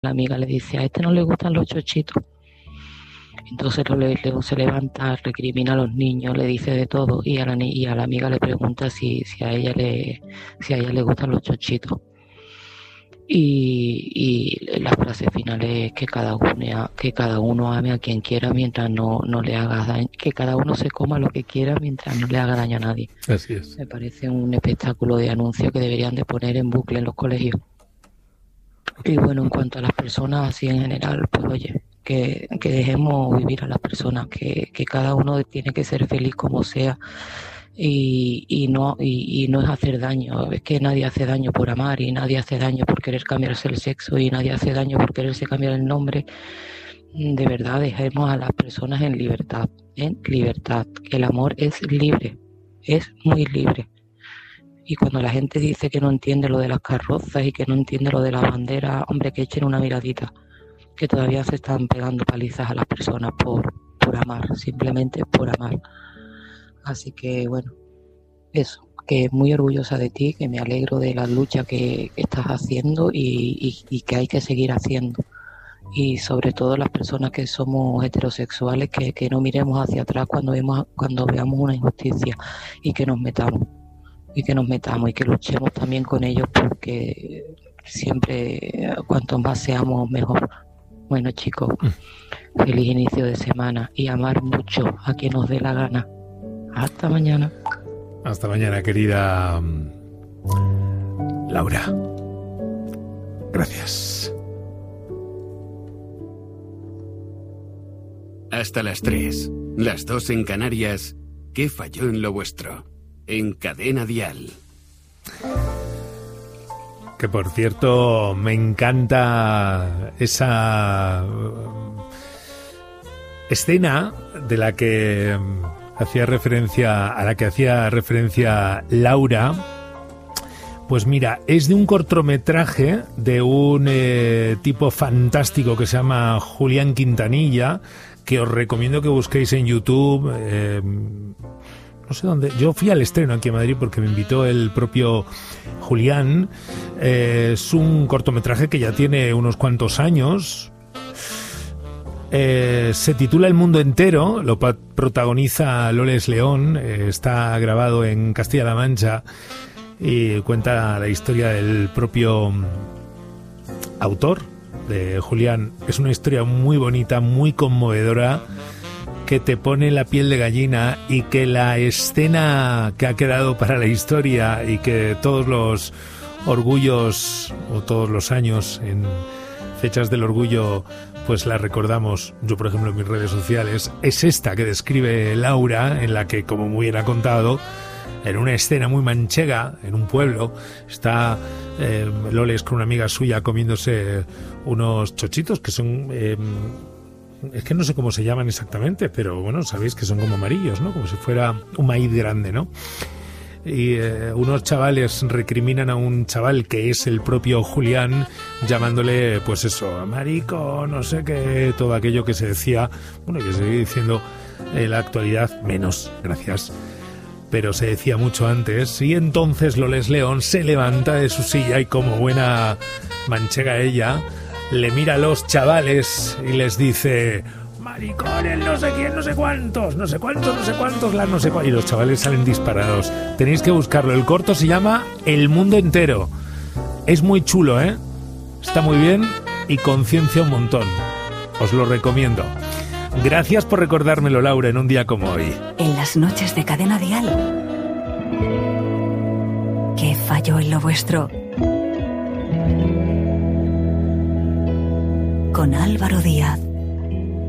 la amiga le dice, a este no le gustan los chochitos. Entonces León se levanta, recrimina a los niños, le dice de todo y a la amiga le pregunta si a ella le gustan los chochitos. Y la frase final es que cada uno ame a quien quiera mientras no le haga daño, que cada uno se coma lo que quiera mientras no le haga daño a nadie. Así es. Me parece un espectáculo de anuncio que deberían de poner en bucle en los colegios. Y bueno, en cuanto a las personas así en general, pues oye, que dejemos vivir a las personas, que cada uno tiene que ser feliz como sea y no es hacer daño. Es que nadie hace daño por amar y nadie hace daño por querer cambiarse el sexo y nadie hace daño por quererse cambiar el nombre. De verdad, dejemos a las personas en libertad, que el amor es libre, es muy libre. Y cuando la gente dice que no entiende lo de las carrozas y que no entiende lo de la bandera, hombre, que echen una miradita, que todavía se están pegando palizas a las personas por amar, simplemente por amar. Así que bueno, eso, que muy orgullosa de ti, que me alegro de la lucha que estás haciendo y que hay que seguir haciendo. Y sobre todo las personas que somos heterosexuales, que no miremos hacia atrás cuando veamos una injusticia y que nos metamos y que luchemos también con ellos, porque siempre cuanto más seamos mejor. Bueno, chicos, feliz inicio de semana y amar mucho a quien nos dé la gana. Hasta mañana. Hasta mañana, querida Laura. Gracias. Hasta las 3, las 2 en Canarias. ¿Qué falló en lo vuestro? En Cadena Dial. Que por cierto, me encanta esa escena de la que hacía referencia Laura. Pues mira, es de un cortometraje de un tipo fantástico que se llama Julián Quintanilla, que os recomiendo que busquéis en YouTube. No sé dónde. Yo fui al estreno aquí en Madrid porque me invitó el propio Julián. Es un cortometraje que ya tiene unos cuantos años. Se titula El mundo entero. Lo protagoniza Loles León. Está grabado en Castilla-La Mancha y cuenta la historia del propio autor, de Julián. Es una historia muy bonita, muy conmovedora, que te pone la piel de gallina, y que la escena que ha quedado para la historia y que todos los orgullos o todos los años en fechas del orgullo pues la recordamos, yo por ejemplo en mis redes sociales, es esta que describe Laura, en la que, como muy bien ha contado, en una escena muy manchega, en un pueblo, está Loles con una amiga suya comiéndose unos chochitos que son... es que no sé cómo se llaman exactamente, pero bueno, sabéis que son como amarillos, ¿no? Como si fuera un maíz grande, ¿no? Y unos chavales recriminan a un chaval que es el propio Julián, llamándole, pues eso, marico, no sé qué, todo aquello que se decía, bueno, que se sigue diciendo en la actualidad, menos, gracias, pero se decía mucho antes. Y entonces Loles León se levanta de su silla y, como buena manchega ella, le mira a los chavales y les dice: maricones, no sé quién, no sé cuántos, las no sé cuántos. Y los chavales salen disparados. Tenéis que buscarlo. El corto se llama El mundo entero. Es muy chulo, ¿eh? Está muy bien y conciencia un montón. Os lo recomiendo. Gracias por recordármelo, Laura, en un día como hoy. En las noches de Cadena Dial. ¿Qué falló en lo vuestro? Con Álvaro Díaz.